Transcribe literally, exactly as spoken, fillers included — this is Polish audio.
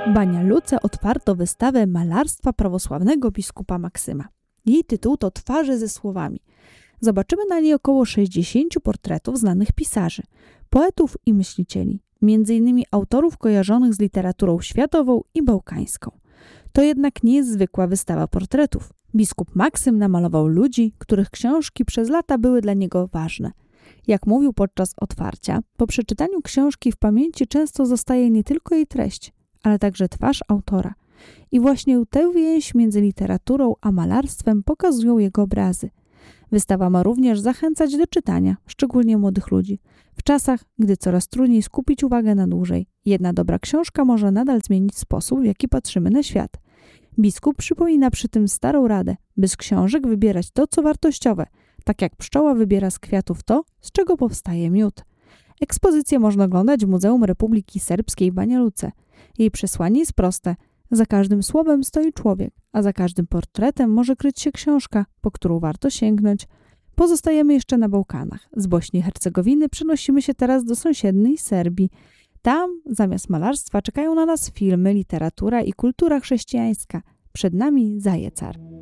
W Banja Luce otwarto wystawę malarstwa prawosławnego biskupa Maksyma. Jej tytuł to Twarze ze słowami. Zobaczymy na niej około sześćdziesięciu portretów znanych pisarzy, poetów i myślicieli, między innymi autorów kojarzonych z literaturą światową i bałkańską. To jednak nie jest zwykła wystawa portretów. Biskup Maksym namalował ludzi, których książki przez lata były dla niego ważne. Jak mówił podczas otwarcia, po przeczytaniu książki w pamięci często zostaje nie tylko jej treść, ale także twarz autora. I właśnie tę więź między literaturą a malarstwem pokazują jego obrazy. Wystawa ma również zachęcać do czytania, szczególnie młodych ludzi. W czasach, gdy coraz trudniej skupić uwagę na dłużej, jedna dobra książka może nadal zmienić sposób, w jaki patrzymy na świat. Biskup przypomina przy tym starą radę, by z książek wybierać to, co wartościowe, tak jak pszczoła wybiera z kwiatów to, z czego powstaje miód. Ekspozycję można oglądać w Muzeum Republiki Serbskiej w Banja Luce. Jej przesłanie jest proste. Za każdym słowem stoi człowiek, a za każdym portretem może kryć się książka, po którą warto sięgnąć. Pozostajemy jeszcze na Bałkanach. Z Bośni i Hercegowiny przenosimy się teraz do sąsiedniej Serbii. Tam zamiast malarstwa czekają na nas filmy, literatura i kultura chrześcijańska. Przed nami Zajecar.